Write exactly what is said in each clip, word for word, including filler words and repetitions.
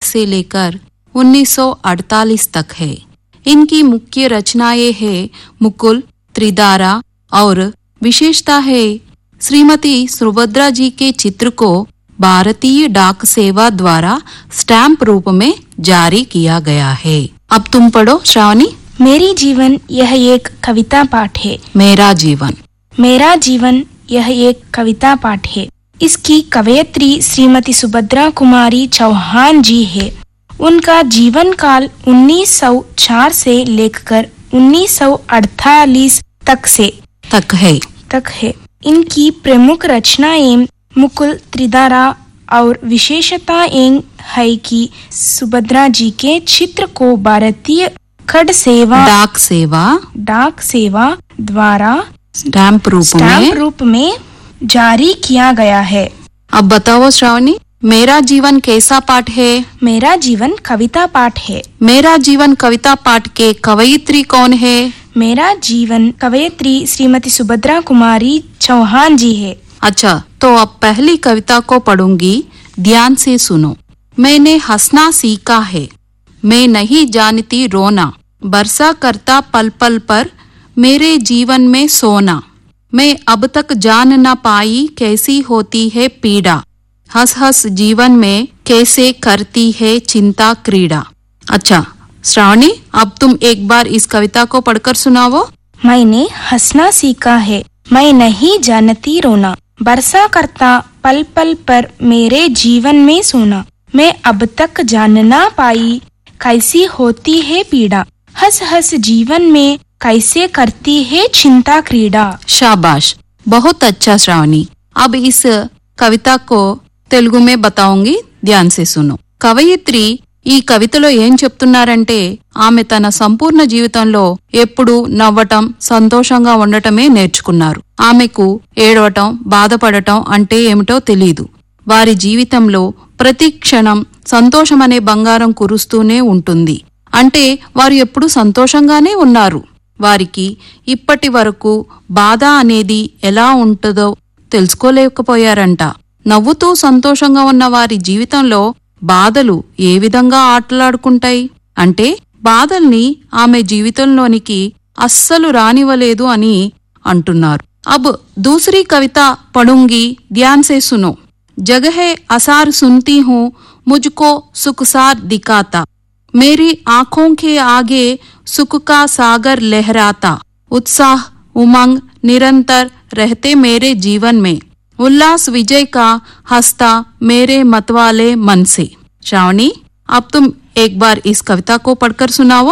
से लेकर उन्नीस सौ अड़तालीस तक है। इनकी मुख्य रचनाएं हैं मुकुल, त्रिधारा और विशेषता है श्रीमती सुभद्रा जी के चित्र को भारतीय डाक सेवा द्वारा स्टैंप रूप में जारी किया गया है। अब तुम पढ़ो श्रावणी। मेरी जीवन यह एक कविता पाठ है। मेरा जीवन मेरा जीवन यह एक कविता पाठ है। इसकी कवयित्री श्रीमती सुभद्रा कुमारी चौहान जी है। उनका जीवन काल उन्नीस सौ चार से लेकर उन्नीस सौ अड़तालीस तक से तक है तक है। इनकी प्रमुख रचनाएं मुकुल, त्रिधारा और विशेषताएं है कि सुभद्रा जी के चित्र को भारतीय खड सेवा डाक सेवा डाक सेवा द्वारा स्टैंप रूप स्टैंप में रूप में जारी किया गया है। अब बताओ श्रावणी, मेरा जीवन कैसा पाठ है? मेरा जीवन कविता पाठ है। मेरा जीवन कविता पाठ के कवयित्री कौन है? मेरा जीवन कवयित्री श्रीमती सुभद्रा कुमारी चौहान जी है। अच्छा, तो अब पहली कविता को पढ़ूंगी, ध्यान से सुनो। मैंने हंसना सीखा है, मैं नहीं जानती रोना, बरसा करता पल पल पर मेरे जीवन में सोना, मैं अब तक जान न पाई कैसी होती है पीड़ा, हंस हंस जीवन में कैसे करती है चिंता क्रीड़ा। अच्छा श्रावणी, अब तुम एक बार इस कविता को पढ़कर सुनाओ। मैंने हंसना सीखा है, मैं नहीं जानती रोना, बरसा करता पल पल पर मेरे जीवन में सोना, मैं अब तक जान ना पाई कैसी होती है पीड़ा, हंस हंस जीवन में कैसे करती है चिंता क्रीड़ा। शाबाश, बहुत अच्छा श्रावणी। अब इस कविता को తెలుగు में बताऊंगी, ध्यान से सुनो। కవయిత్రి ఈ కవితలో ఏం చెప్తున్నారంటే, ఆమె తన సంపూర్ణ జీవితంలో ఎప్పుడూ నవ్వటం, సంతోషంగా ఉండటమే నేర్చుకున్నారు. ఆమెకు ఏడవటం, బాధపడటం అంటే ఏమిటో తెలీదు. వారి జీవితంలో ప్రతి క్షణం సంతోషమనే బంగారం కురుస్తూనే ఉంటుంది. అంటే వారు ఎప్పుడూ సంతోషంగానే ఉన్నారు. వారికి ఇప్పటి వరకు బాధ అనేది ఎలా ఉంటుందో తెలుసుకోలేకపోయారంట. నవ్వుతూ సంతోషంగా ఉన్న వారి జీవితంలో బాధలు ఏ విధంగా ఆటలాడుకుంటాయి అంటే, బాధల్ని ఆమె జీవితంలోనికి అస్సలు రానివ్వలేదు అని అంటున్నారు. అబ్ దూసరీ కవిత పఢూంగి, ధ్యాన్ సే సునో. జగహే అసార్ సున్తీ హూ, ముజ్కో సుఖసార్ దిఖాతా, मेरी आंखों के आगे सुख का सागर लहराता, उत्साह उमंग निरंतर रहते मेरे जीवन में, उल्लास विजय का हंसता मेरे मतवाले मन से। श्रावणी, अब तुम एक बार इस कविता को पढ़कर सुनाओ।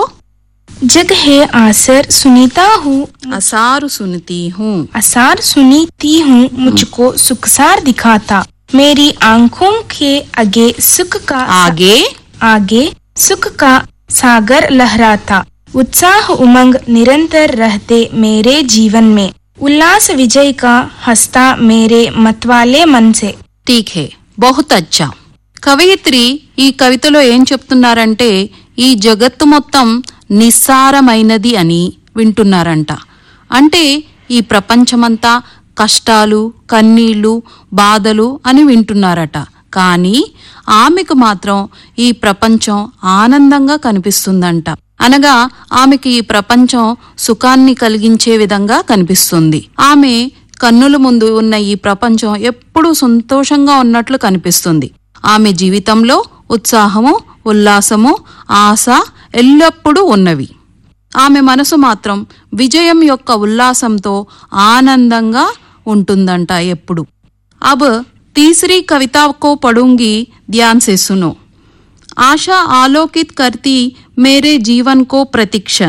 जग है आसर सुनीता हूँ, असार सुनती हूँ, असार सुनीती हूँ, मुझको सुखसार दिखाता, मेरी आंखों के आगे सुख का आगे आगे सुख का सागर लहराता, उत्साह उमंग निरंतर रहते मेरे जीवन में, उल्लास विजय का हंसता मेरे मतवाले मन से। ठीक है, बहुत अच्छा। కవయిత్రి ఈ కవితలో ఏం చెప్తున్నారంటే, ఈ జగత్తు మొత్తం నిస్సారమైనది అని వింటున్నారంట. అంటే ఈ ప్రపంచమంతా కష్టాలు, కన్నీళ్లు, బాధలు అని వింటున్నారట. కానీ ఆమెకు మాత్రం ఈ ప్రపంచం ఆనందంగా కనిపిస్తుందంట. అనగా ఆమెకి ఈ ప్రపంచం సుఖాన్ని కలిగించే విధంగా కనిపిస్తుంది. ఆమె కన్నుల ముందు ఉన్న ఈ ప్రపంచం ఎప్పుడూ సంతోషంగా ఉన్నట్లు కనిపిస్తుంది. ఆమె జీవితంలో ఉత్సాహము, ఉల్లాసము, ఆశ ఎల్లప్పుడూ ఉన్నవి. ఆమె మనసు మాత్రం విజయం యొక్క ఉల్లాసంతో ఆనందంగా ఉంటుందంట ఎప్పుడు. అబ్ तीसरी कविता को पढ़ूंगी, ध्यान से सुनो। आशा आलोकित करती मेरे जीवन को प्रतिक्षण,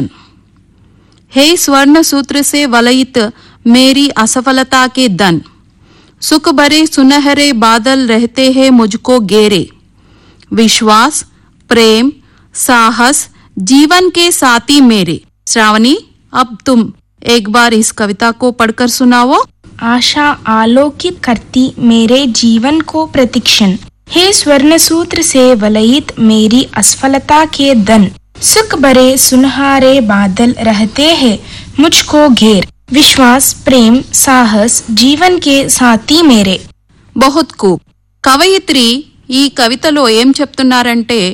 हे स्वर्ण सूत्र से वलयित मेरी असफलता के दन, सुख भरे सुनहरे बादल रहते हैं मुझको घेरे, विश्वास प्रेम साहस जीवन के साथी मेरे। श्रावणी, अब तुम एक बार इस कविता को पढ़कर सुनाओ। आशा आलोकित करती मेरे जीवन को प्रतिक्षण, हे स्वर्ण सूत्र से वलयित मेरी असफलता के दन, सुख भरे सुनहरे बादल रहते हैं मुझको घेर, विश्वास प्रेम साहस जीवन के साथी मेरे। बहुत खूब। కవయిత్రి ఈ కవితలో ఏం చెప్తున్నారంటే,